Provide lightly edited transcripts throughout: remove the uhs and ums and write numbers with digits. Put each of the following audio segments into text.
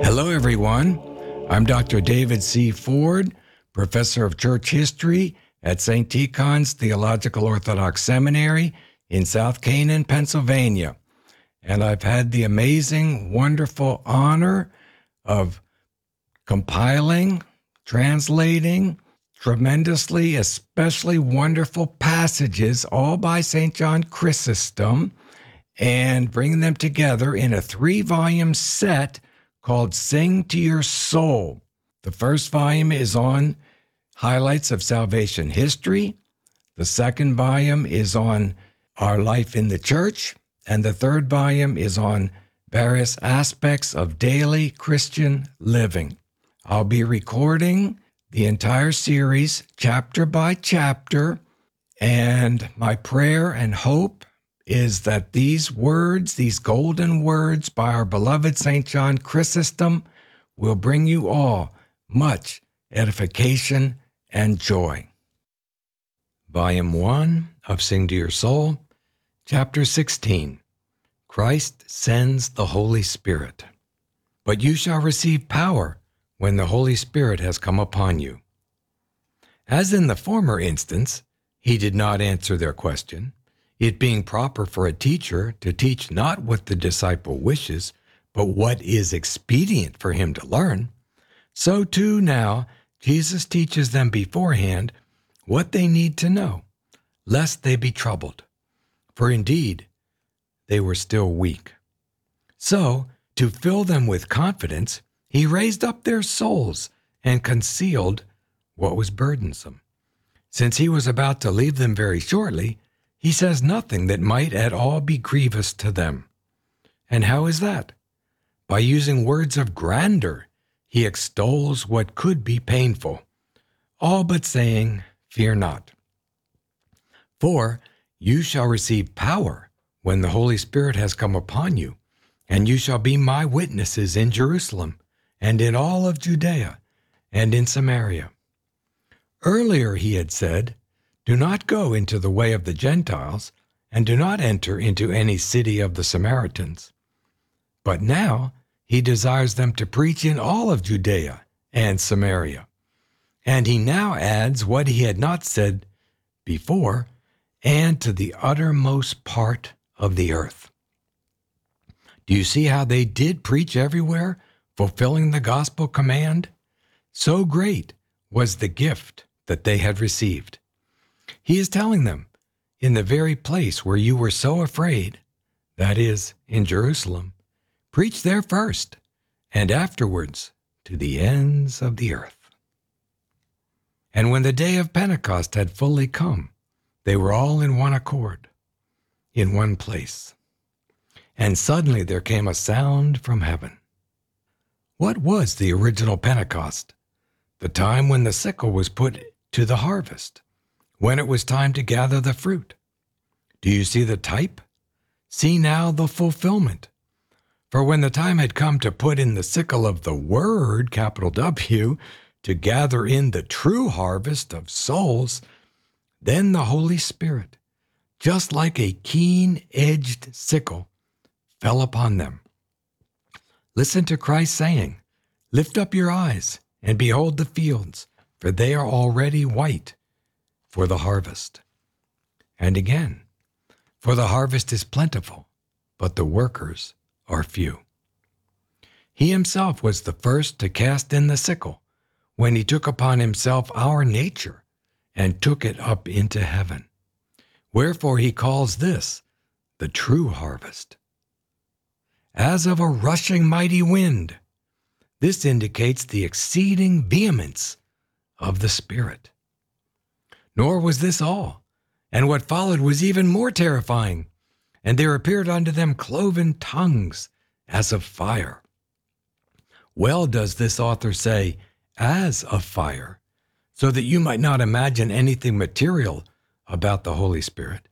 Hello, everyone. I'm Dr. David C. Ford, professor of church history at St. Tikhon's Theological Orthodox Seminary in South Canaan, Pennsylvania. And I've had the amazing, wonderful honor of compiling, translating tremendously, especially wonderful passages, all by St. John Chrysostom, and bringing them together in a 3-volume set called Sing to Your Soul. The first volume is on highlights of salvation history. The second volume is on our life in the church. And the third volume is on various aspects of daily Christian living. I'll be recording the entire series chapter by chapter. And my prayer and hope is that these words, these golden words by our beloved St. John Chrysostom, will bring you all much edification and joy. Volume 1 of Sing to Your Soul, Chapter 16. Christ sends the Holy Spirit. But you shall receive power when the Holy Spirit has come upon you. As in the former instance, he did not answer their question, it being proper for a teacher to teach not what the disciple wishes, but what is expedient for him to learn. So too now Jesus teaches them beforehand what they need to know, lest they be troubled. For indeed, they were still weak. So, to fill them with confidence, he raised up their souls and concealed what was burdensome. Since he was about to leave them very shortly, he says nothing that might at all be grievous to them. And how is that? By using words of grandeur, he extols what could be painful, all but saying, "Fear not. For you shall receive power when the Holy Spirit has come upon you, and you shall be my witnesses in Jerusalem, and in all of Judea, and in Samaria." Earlier he had said, "Do not go into the way of the Gentiles, and do not enter into any city of the Samaritans." But now he desires them to preach in all of Judea and Samaria. And he now adds what he had not said before, and to the uttermost part of the earth. Do you see how they did preach everywhere, fulfilling the gospel command? So great was the gift that they had received. He is telling them, in the very place where you were so afraid, that is, in Jerusalem, preach there first, and afterwards to the ends of the earth. And when the day of Pentecost had fully come, they were all in one accord, in one place. And suddenly there came a sound from heaven. What was the original Pentecost? The time when the sickle was put to the harvest, when it was time to gather the fruit. Do you see the type? See now the fulfillment. For when the time had come to put in the sickle of the Word, capital W, to gather in the true harvest of souls, then the Holy Spirit, just like a keen-edged sickle, fell upon them. Listen to Christ saying, "Lift up your eyes and behold the fields, for they are already white for the harvest." And again, "For the harvest is plentiful, but the workers are few." He himself was the first to cast in the sickle when he took upon himself our nature and took it up into heaven. Wherefore he calls this the true harvest. As of a rushing mighty wind, this indicates the exceeding vehemence of the Spirit. Nor was this all, and what followed was even more terrifying. And there appeared unto them cloven tongues as of fire. Well does this author say, as of fire, so that you might not imagine anything material about the Holy Spirit.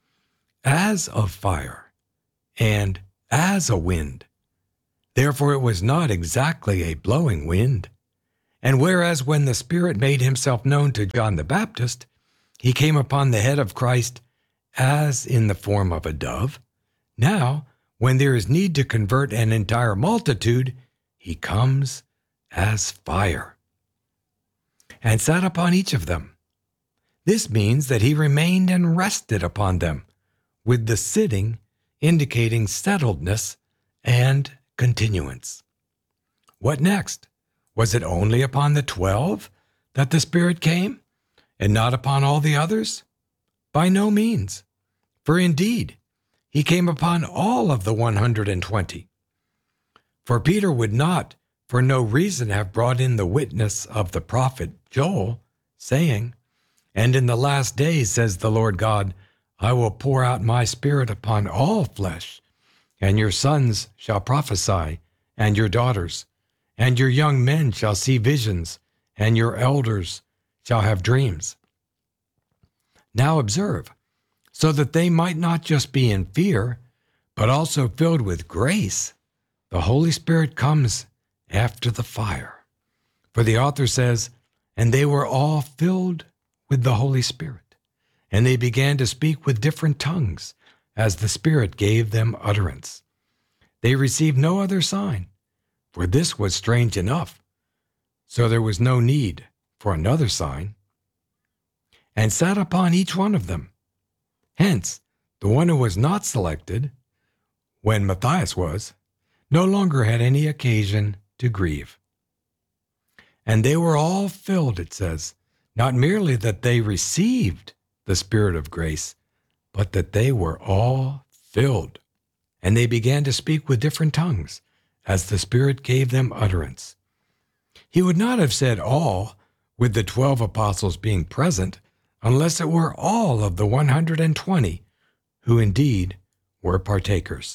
As of fire, and as a wind. Therefore it was not exactly a blowing wind. And whereas when the Spirit made himself known to John the Baptist, he came upon the head of Christ as in the form of a dove, now, when there is need to convert an entire multitude, he comes as fire, and sat upon each of them. This means that he remained and rested upon them, with the sitting indicating settledness and continuance. What next? Was it only upon the 12 that the Spirit came, and not upon all the others? By no means, for indeed, he came upon all of the 120. For Peter would not, for no reason, have brought in the witness of the prophet Joel, saying, "And in the last days, says the Lord God, I will pour out my Spirit upon all flesh, and your sons shall prophesy, and your daughters, and your young men shall see visions, and your elders shall have dreams." Now observe, so that they might not just be in fear, but also filled with grace, the Holy Spirit comes after the fire. For the author says, "And they were all filled with the Holy Spirit, and they began to speak with different tongues, as the Spirit gave them utterance." They received no other sign, for this was strange enough, so there was no need for another sign. And sat upon each one of them. Hence, the one who was not selected, when Matthias was, no longer had any occasion to grieve. And they were all filled, it says, not merely that they received the Spirit of grace, but that they were all filled. And they began to speak with different tongues, as the Spirit gave them utterance. He would not have said all, with the 12 apostles being present, unless it were all of the 120, who indeed were partakers.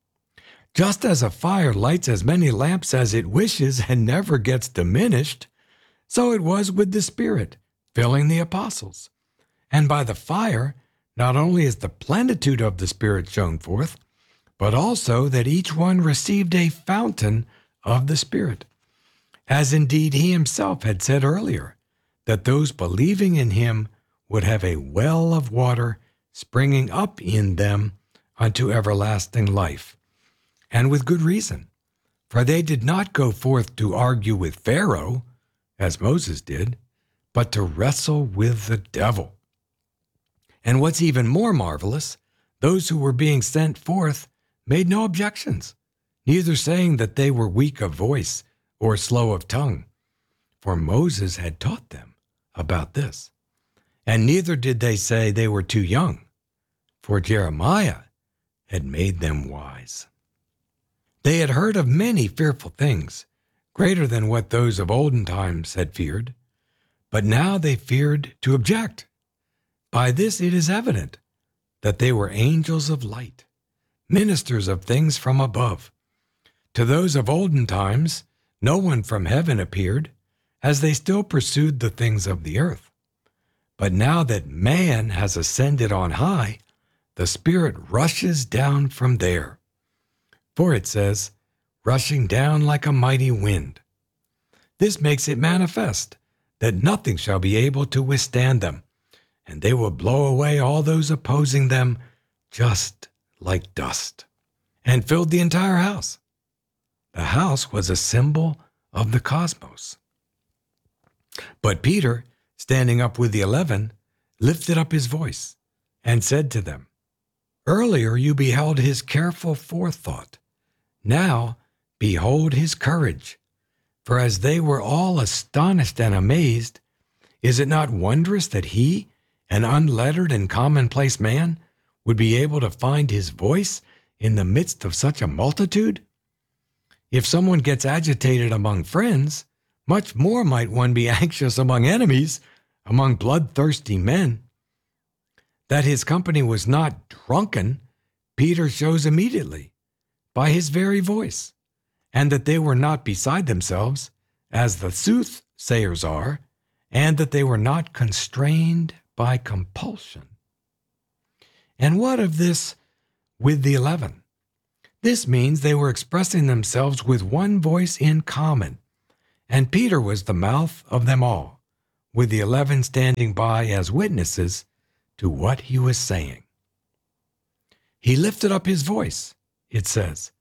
Just as a fire lights as many lamps as it wishes and never gets diminished, so it was with the Spirit, filling the apostles. And by the fire, not only is the plenitude of the Spirit shown forth, but also that each one received a fountain of the Spirit, as indeed he himself had said earlier, that those believing in him would have a well of water springing up in them unto everlasting life. And with good reason, for they did not go forth to argue with Pharaoh, as Moses did, but to wrestle with the devil. And what's even more marvelous, those who were being sent forth made no objections, neither saying that they were weak of voice or slow of tongue, for Moses had taught them about this. And neither did they say they were too young, for Jeremiah had made them wise. They had heard of many fearful things, greater than what those of olden times had feared, but now they feared to object. By this it is evident that they were angels of light, ministers of things from above. To those of olden times, no one from heaven appeared, as they still pursued the things of the earth. But now that man has ascended on high, the Spirit rushes down from there. For it says, rushing down like a mighty wind. This makes it manifest that nothing shall be able to withstand them, and they will blow away all those opposing them just like dust, and filled the entire house. The house was a symbol of the cosmos. But Peter, standing up with the 11, lifted up his voice and said to them, "Earlier you beheld his careful forethought. Now behold his courage. For as they were all astonished and amazed, is it not wondrous that he, an unlettered and commonplace man, would be able to find his voice in the midst of such a multitude? If someone gets agitated among friends, much more might one be anxious among enemies, among bloodthirsty men. That his company was not drunken, Peter shows immediately, by his very voice, and that they were not beside themselves, as the soothsayers are, and that they were not constrained by compulsion." And what of this with the 11? This means they were expressing themselves with one voice in common, and Peter was the mouth of them all, with the 11 standing by as witnesses to what he was saying. He lifted up his voice, it says,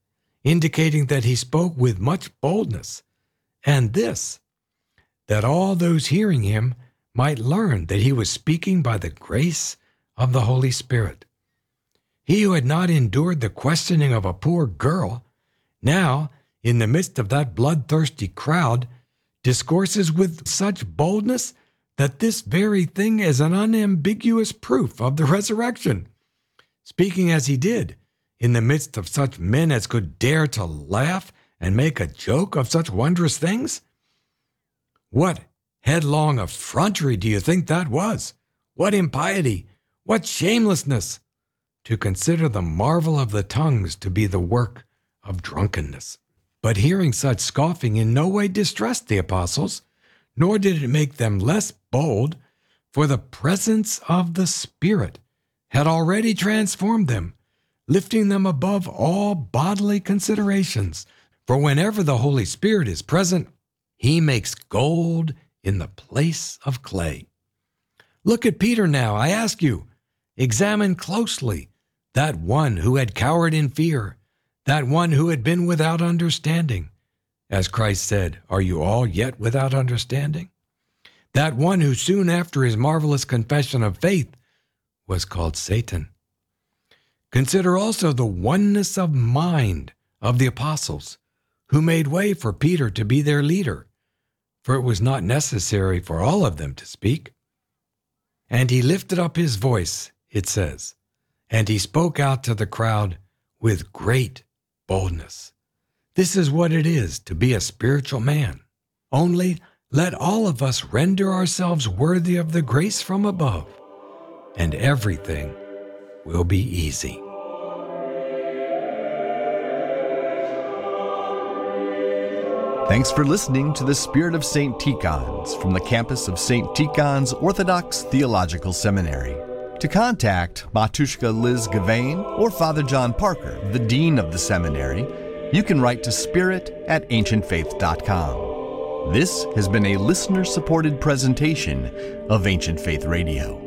indicating that he spoke with much boldness, and this, that all those hearing him might learn that he was speaking by the grace of the Holy Spirit. He who had not endured the questioning of a poor girl, now, in the midst of that bloodthirsty crowd, discourses with such boldness that this very thing is an unambiguous proof of the resurrection. Speaking as he did, in the midst of such men as could dare to laugh and make a joke of such wondrous things? What headlong effrontery do you think that was? What impiety? What shamelessness? To consider the marvel of the tongues to be the work of drunkenness. But hearing such scoffing in no way distressed the apostles, nor did it make them less bold, for the presence of the Spirit had already transformed them, lifting them above all bodily considerations. For whenever the Holy Spirit is present, he makes gold in the place of clay. Look at Peter now, I ask you. Examine closely that one who had cowered in fear, that one who had been without understanding. As Christ said, are you all yet without understanding? That one who soon after his marvelous confession of faith was called Satan. Consider also the oneness of mind of the apostles, who made way for Peter to be their leader, for it was not necessary for all of them to speak. And he lifted up his voice, it says, and he spoke out to the crowd with great boldness. This is what it is to be a spiritual man. Only let all of us render ourselves worthy of the grace from above, and everything will be easy. Thanks for listening to The Spirit of St. Tikhon's from the campus of St. Tikhon's Orthodox Theological Seminary. To contact Matushka Liz Gavain or Father John Parker, the Dean of the Seminary, you can write to spirit@ancientfaith.com. This has been a listener-supported presentation of Ancient Faith Radio.